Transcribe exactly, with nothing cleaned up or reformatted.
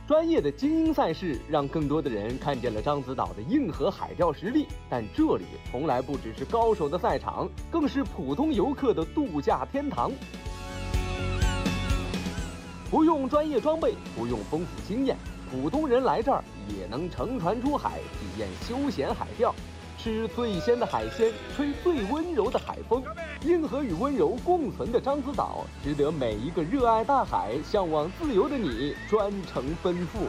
专业的精英赛事让更多的人看见了獐子岛的硬核海钓实力，但这里从来不只是高手的赛场，更是普通游客的度假天堂。不用专业装备，不用丰富经验，普通人来这儿也能乘船出海，体验休闲海钓，吃最鲜的海鲜，吹最温柔的海风。硬核与温柔共存的獐子岛，值得每一个热爱大海、向往自由的你专程奔赴。